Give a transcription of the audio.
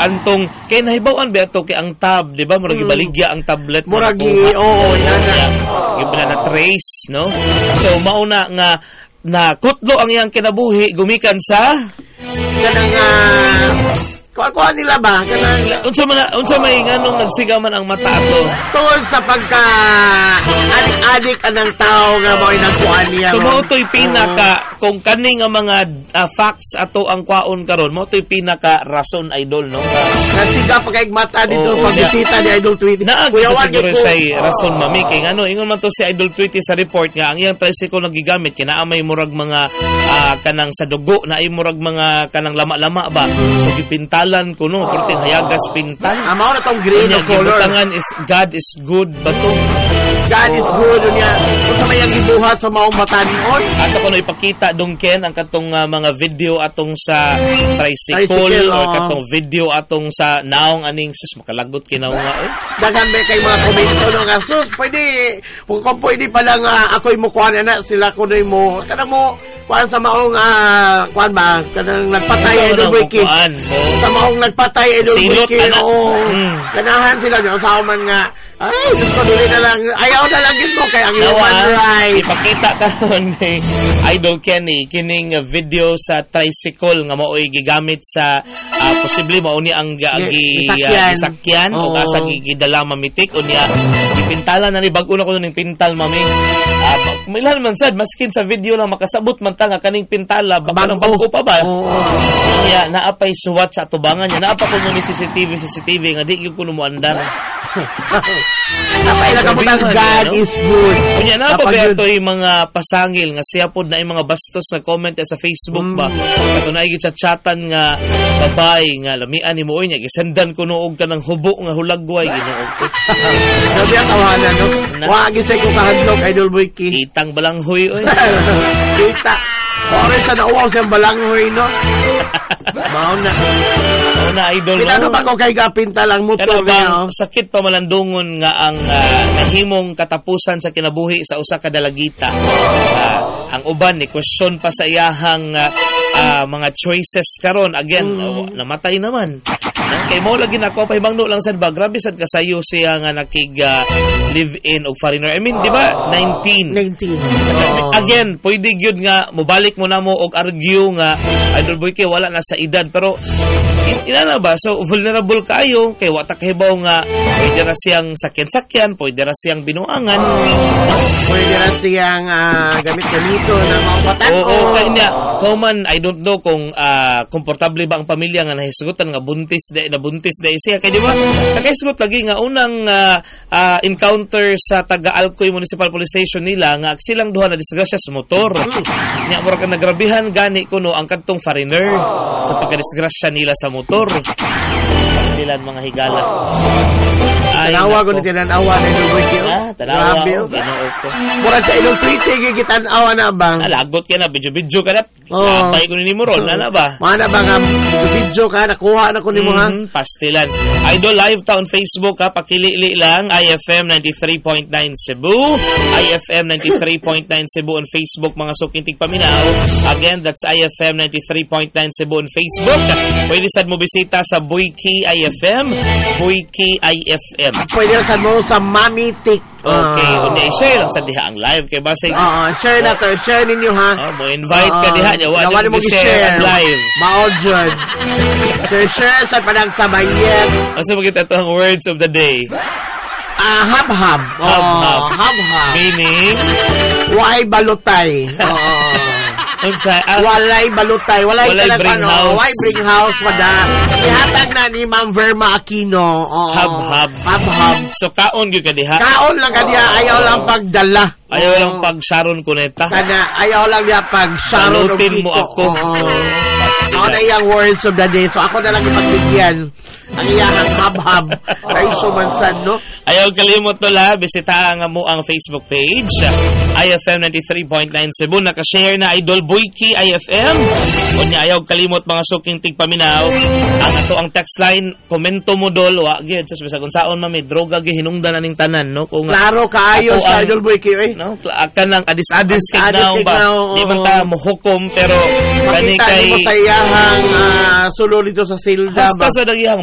antong kay nahibawan ba ato kay ang tab, di ba? Murag ibaligya ang tablet mo. Murag gibala na trace, no? So mauna nga na kutlo ang iyang kinabuhi gumikan sa kanang kuha nila ba? Unsa may nganong nagsigaman ang mata ato? Tungod sa pagka adik anang tao nga mo inakuan niya. So mo to'y pinaka kung kani nga mga facts ato ang kwaon karon, mo to'y pinaka rason idol no. Nasiga pa kay mata dito pag bisita ni Idol Tweety. Kuya siguro say rason mami kay ngano ingon man to si Idol Tweety sa report nga ang iyang tricycle nagigamit kinaamay murag mga kanang sa dugo na ay murag mga kanang lama-lama ba. So gipintalan ko no, kurting hayagas pintal. Mao na tong green color. Gibutangan is God is good ba to? God is good niya. Kung sa mayang gibuhat sa maong batanon. Ato ko no ipakita dong Ken ang katong mga video atong sa tricycle or katong video atong sa naong aning sus makalagot kinaw nga daghan ba kay mga komento no nga sus pwede pala nga ako'y mo kuan na sila ko nay mo kanang mo kuan sa maong kuan ba kanang nagpatay Idol Wiki sa maong nagpatay Idol Wiki ganahan sila no sa man nga ay, gusto dili na lang. Ayaw na lang mo kay ang human right. Ipakita karon ni Idol Kenny kining video sa tricycle nga mao'y gigamit sa posible mao ni ang gisakyan o asa gidala mamitik o niya gipintalan na ni bag-o na ko ning pintal mami. Milan man sad maskin sa video lang makasabot man ta nga kaning pintala baka nang bago pa ba. Niya naapay suwat sa atubangan niya naapa ko ni CCTV nga di gyud kuno mo andar. Napay nagabutang God is good. Kunya na pa ba ito yung mga pasangil nga siya po na yung mga bastos na comment sa Facebook ba? Ito na yung chatan nga babay nga lamian ni mo niya gisendan ko noog ka ng hubo nga hulagway ginoog ko. Sabi ang kawanan no? Wagi sa ko kahadlok Idol Wiki. Itang balanghoy oy. Kita. Ore sa nauwaw siyang balanghoy no. Mao na idol no. Ano ba ko kay gapinta lang motor niya? Sakit pa malandungon nga ang nahimong katapusan sa kinabuhi sa usa ka dalagita. Ang uban ni question pa sa iyahang mga choices karon again namatay naman. Kay mo lagi nako pa ibangno lang sad ba grabe sad kasayo siya nga nakig live in og foreigner. I mean di ba 19. Again pwede gyud nga mobalik mo na mo og argue nga Idol Boy kay wala na sa edad pero ina ba so vulnerable kayo kay wa ta kahibaw nga pwede ra siyang sakyan pwede ra siyang binuangan pwede ra siyang gamit-gamito na mga batan kay niya common I don't know kung komportable ba ang pamilya nga nahisgutan nga buntis day siya kay di ba nakahisgot lagi nga unang encounter sa taga-Alcoy Municipal Police Station nila nga silang duha na disgrasya sa motor niya mura ka nagrabihan gani kuno ang kadtong foreigner sa pagkadisgrasya nila sa motor pastilan mga higala tanawa ko ni tinanawa na Idol Wiki tanawa mura sa Idol Tweety gigitanawa na bang lagot ka na video ka na labay ko ni mo ron na ba mana ba nga video ka nakuha na ko ni mo ha pastilan Idol live town Facebook ha pakilili lang IFM 93.9 Cebu IFM 93.9 Cebu on Facebook mga sukintig paminaw again that's IFM 93.9 Cebu on Facebook pwede sad mo bisita sa Boyki IFM pwede sad mo sa Mami Tik okay share lang sa diha ang live kay base share na to share ninyo ha mo invite ka diha nya wala mo share ang live mao jud share sa padang sabayan asa magita to ang words of the day hab-hab meaning why balutay walay balutay walay bring house wala ihatag na ni Ma'am Verma Aquino hab so kaon gyud ka diha kaon lang ka diha ayaw lang pagdala ayaw lang pag-sharon kuneta ayaw lang diha pag-sharon mo ako ako na iyang words of the day so ako na lang ipagbigyan ang iyang hab-hab kay sumansan no ayaw kalimot to la bisita nga mo ang Facebook page IFM 93.9 Cebu naka-share na Idol Boyki IFM unya ayaw kalimot mga suking tigpaminaw ang ato ang text line komento mo dol wa gyud sa bisag unsaon man may droga gi hinungdan aning tanan no kung klaro kaayo sa Idol Boyki no kanang adis-adis kay now ba di man ta mohukom pero kani kay sulod dito sa silda basta sa dagihang